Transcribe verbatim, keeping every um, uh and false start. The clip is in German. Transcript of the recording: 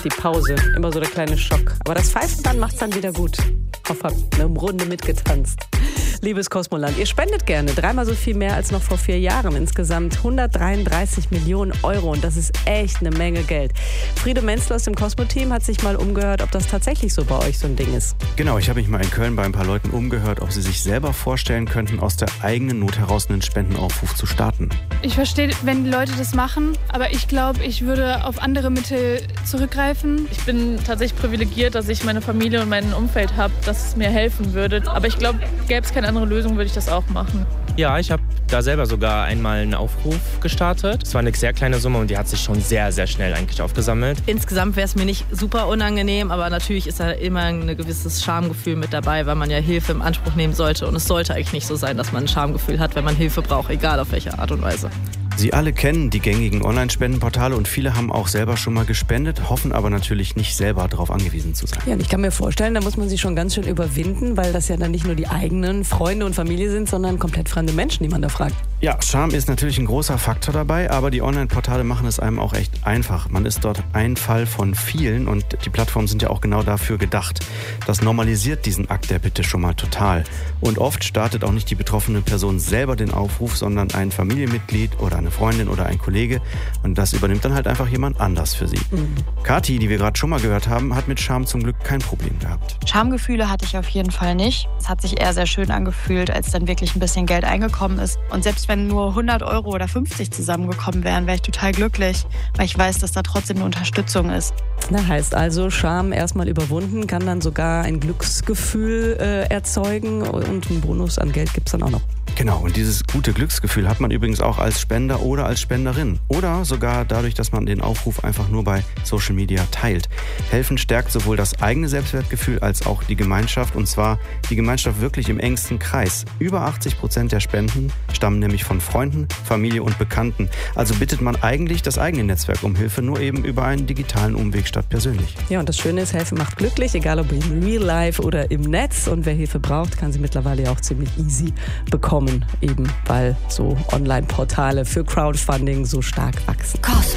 die Pause. Immer so der kleine Schock. Aber das Pfeifen dann macht's dann wieder gut. Ich hoffe, habt eine Runde mitgetanzt. Liebes Kosmoland, ihr spendet gerne dreimal so viel mehr als noch vor vier Jahren. Insgesamt hundertdreiunddreißig Millionen Euro und das ist echt eine Menge Geld. Friede Menzel aus dem Cosmo-Team hat sich mal umgehört, ob das tatsächlich so bei euch so ein Ding ist. Genau, ich habe mich mal in Köln bei ein paar Leuten umgehört, ob sie sich selber vorstellen könnten, aus der eigenen Not heraus einen Spendenaufruf zu starten. Ich verstehe, wenn die Leute das machen, aber ich glaube, ich würde auf andere Mittel zurückgreifen. Ich bin tatsächlich privilegiert, dass ich meine Familie und mein Umfeld habe, das es mir helfen würde. Aber ich glaube, gäbe es keine andere Lösung, würde ich das auch machen. Ja, ich habe da selber sogar einmal einen Aufruf gestartet. Es war eine sehr kleine Summe und die hat sich schon sehr, sehr schnell eigentlich aufgesammelt. Insgesamt wäre es mir nicht super unangenehm, aber natürlich ist da immer ein gewisses Schamgefühl mit dabei, weil man ja Hilfe im Anspruch nehmen sollte. Und es sollte eigentlich nicht so sein, dass man ein Schamgefühl hat, wenn man Hilfe braucht, egal auf welche Art und Weise. Sie alle kennen die gängigen Online-Spendenportale und viele haben auch selber schon mal gespendet, hoffen aber natürlich nicht selber darauf angewiesen zu sein. Ja, und ich kann mir vorstellen, da muss man sich schon ganz schön überwinden, weil das ja dann nicht nur die eigenen Freunde und Familie sind, sondern komplett fremde Menschen, die man da fragt. Ja, Scham ist natürlich ein großer Faktor dabei, aber die Online-Portale machen es einem auch echt einfach. Man ist dort ein Fall von vielen und die Plattformen sind ja auch genau dafür gedacht. Das normalisiert diesen Akt der Bitte schon mal total. Und oft startet auch nicht die betroffene Person selber den Aufruf, sondern ein Familienmitglied oder eine Freundin oder ein Kollege und das übernimmt dann halt einfach jemand anders für sie. Mhm. Kathi, die wir gerade schon mal gehört haben, hat mit Scham zum Glück kein Problem gehabt. Schamgefühle hatte ich auf jeden Fall nicht. Es hat sich eher sehr schön angefühlt, als dann wirklich ein bisschen Geld eingekommen ist. Und selbst wenn nur hundert Euro oder fünfzig zusammengekommen wären, wäre ich total glücklich, weil ich weiß, dass da trotzdem eine Unterstützung ist. Na, heißt also, Scham erstmal überwunden, kann dann sogar ein Glücksgefühl äh, erzeugen und einen Bonus an Geld gibt es dann auch noch. Genau, und dieses gute Glücksgefühl hat man übrigens auch als Spender oder als Spenderin. Oder sogar dadurch, dass man den Aufruf einfach nur bei Social Media teilt. Helfen stärkt sowohl das eigene Selbstwertgefühl als auch die Gemeinschaft. Und zwar die Gemeinschaft wirklich im engsten Kreis. Über achtzig Prozent der Spenden stammen nämlich von Freunden, Familie und Bekannten. Also bittet man eigentlich das eigene Netzwerk um Hilfe, nur eben über einen digitalen Umweg statt persönlich. Ja, und das Schöne ist, Helfen macht glücklich, egal ob im Real Life oder im Netz. Und wer Hilfe braucht, kann sie mittlerweile ja auch ziemlich easy bekommen. Eben weil so Online-Portale für Crowdfunding so stark wachsen.